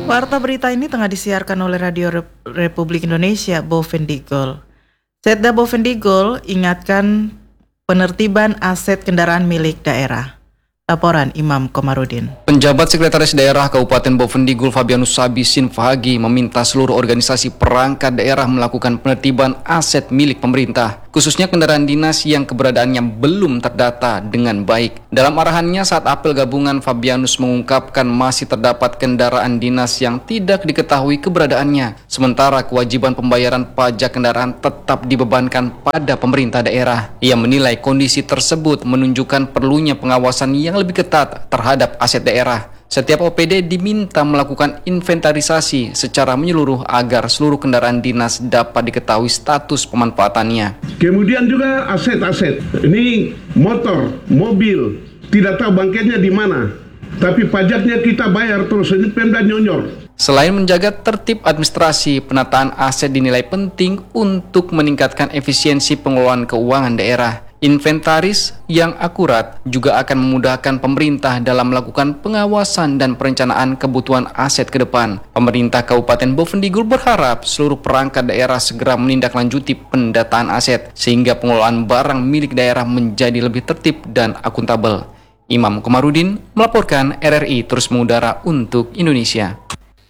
Warta berita ini tengah disiarkan oleh Radio Republik Indonesia, Bovendigul. Setda Bovendigul ingatkan penertiban aset kendaraan milik daerah. Laporan Imam Komarudin. Penjabat Sekretaris Daerah Kabupaten Bovendigul Fabianus Sabisin Fahagi meminta seluruh organisasi perangkat daerah melakukan penertiban aset milik pemerintah, khususnya kendaraan dinas yang keberadaannya belum terdata dengan baik. Dalam arahannya saat apel gabungan, Fabianus mengungkapkan masih terdapat kendaraan dinas yang tidak diketahui keberadaannya, sementara kewajiban pembayaran pajak kendaraan tetap dibebankan pada pemerintah daerah. Ia menilai kondisi tersebut menunjukkan perlunya pengawasan yang lebih ketat terhadap aset daerah. Setiap OPD diminta melakukan inventarisasi secara menyeluruh agar seluruh kendaraan dinas dapat diketahui status pemanfaatannya. Kemudian juga aset-aset, ini motor, mobil, tidak tahu bangkainya di mana, tapi pajaknya kita bayar terus, ini Pemda nyonyor. Selain menjaga tertib administrasi, penataan aset dinilai penting untuk meningkatkan efisiensi pengelolaan keuangan daerah. Inventaris yang akurat juga akan memudahkan pemerintah dalam melakukan pengawasan dan perencanaan kebutuhan aset ke depan. Pemerintah Kabupaten Bovendigul berharap seluruh perangkat daerah segera menindaklanjuti pendataan aset sehingga pengelolaan barang milik daerah menjadi lebih tertib dan akuntabel. Imam Komarudin melaporkan, RRI terus mengudara untuk Indonesia.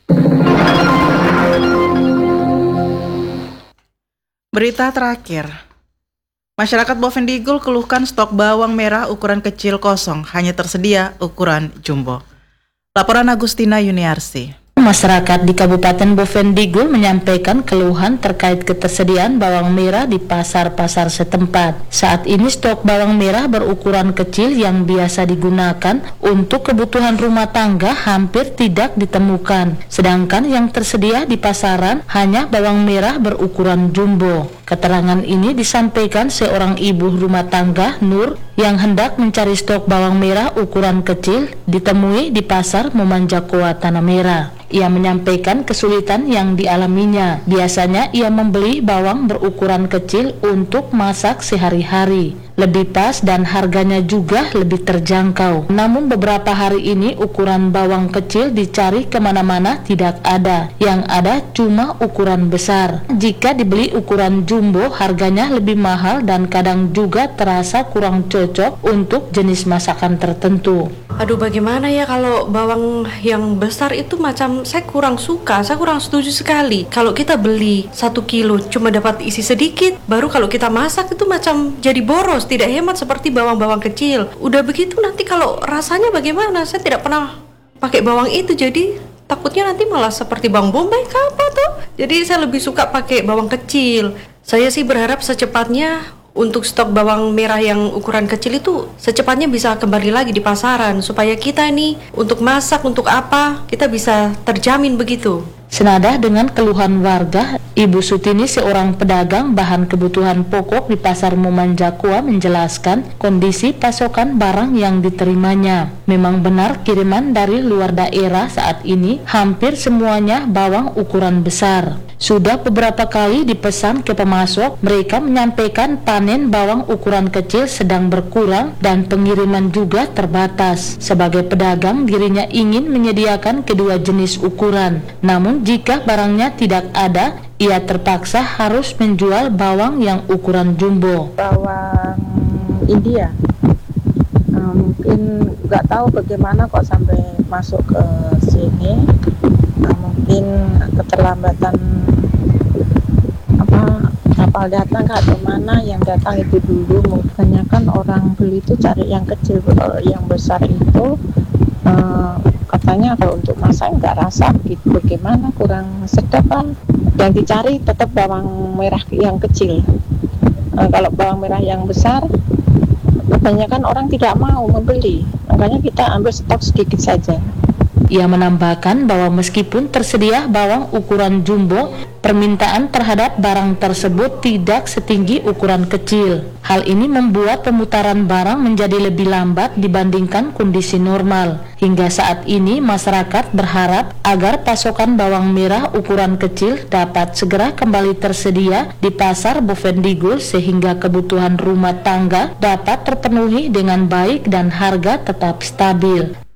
Berita terakhir. Masyarakat Bovendigul keluhkan stok bawang merah ukuran kecil kosong, hanya tersedia ukuran jumbo. Laporan Agustina Yuniarsi. Masyarakat di Kabupaten Bovendigul menyampaikan keluhan terkait ketersediaan bawang merah di pasar-pasar setempat. Saat ini stok bawang merah berukuran kecil yang biasa digunakan untuk kebutuhan rumah tangga hampir tidak ditemukan. Sedangkan yang tersedia di pasaran hanya bawang merah berukuran jumbo. Keterangan ini disampaikan seorang ibu rumah tangga, Nur, yang hendak mencari stok bawang merah ukuran kecil ditemui di pasar Mumanjakoa Tanah Merah. Ia menyampaikan kesulitan yang dialaminya. Biasanya ia membeli bawang berukuran kecil untuk masak sehari-hari. Lebih pas dan harganya juga lebih terjangkau. Namun beberapa hari ini ukuran bawang kecil dicari kemana-mana tidak ada. Yang ada cuma ukuran besar. Jika dibeli ukuran jumbo harganya lebih mahal dan kadang juga terasa kurang cocok untuk jenis masakan tertentu. Aduh, bagaimana ya kalau bawang yang besar itu macam saya kurang suka, saya kurang setuju sekali. Kalau kita beli 1 kilo cuma dapat isi sedikit, baru kalau kita masak itu macam jadi boros, tidak hemat seperti bawang-bawang kecil. Udah begitu nanti kalau rasanya bagaimana? Saya tidak pernah pakai bawang itu, jadi takutnya nanti malah seperti bawang bombay apa tuh. Jadi saya lebih suka pakai bawang kecil. Saya sih berharap secepatnya untuk stok bawang merah yang ukuran kecil itu secepatnya bisa kembali lagi di pasaran supaya kita ini untuk masak, untuk apa, kita bisa terjamin begitu. Senada dengan keluhan warga, Ibu Sutini, seorang pedagang bahan kebutuhan pokok di Pasar Mumanjakoa, menjelaskan kondisi pasokan barang yang diterimanya. Memang benar kiriman dari luar daerah saat ini hampir semuanya bawang ukuran besar. Sudah beberapa kali dipesan ke pemasok, mereka menyampaikan panen bawang ukuran kecil sedang berkurang dan pengiriman juga terbatas. Sebagai pedagang, dirinya ingin menyediakan kedua jenis ukuran. Namun jika barangnya tidak ada, ia terpaksa harus menjual bawang yang ukuran jumbo. Bawang India, mungkin nggak tahu bagaimana kok sampai masuk ke sini. Mungkin keterlambatan kapal datang ke atau mana yang datang itu dulu. Kebanyakan orang beli itu cari yang kecil, yang besar itu katanya kalau untuk masak nggak rasa gitu, bagaimana kurang sedap kan. Yang dicari tetap bawang merah yang kecil. Kalau bawang merah yang besar kebanyakan orang tidak mau membeli, makanya kita ambil stok sedikit saja. Ia menambahkan bahwa meskipun tersedia bawang ukuran jumbo, permintaan terhadap barang tersebut tidak setinggi ukuran kecil. Hal ini membuat pemutaran barang menjadi lebih lambat dibandingkan kondisi normal. Hingga saat ini masyarakat berharap agar pasokan bawang merah ukuran kecil dapat segera kembali tersedia di pasar Bovendigul sehingga kebutuhan rumah tangga dapat terpenuhi dengan baik dan harga tetap stabil.